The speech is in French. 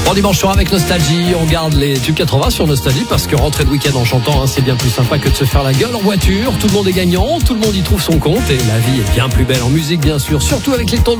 Bon dimanche soir avec Nostalgie, on garde les tubes 80 sur Nostalgie parce que rentrer de week-end en chantant, c'est bien plus sympa que de se faire la gueule en voiture. Tout le monde est gagnant, tout le monde y trouve son compte et la vie est bien plus belle en musique bien sûr, surtout avec les tons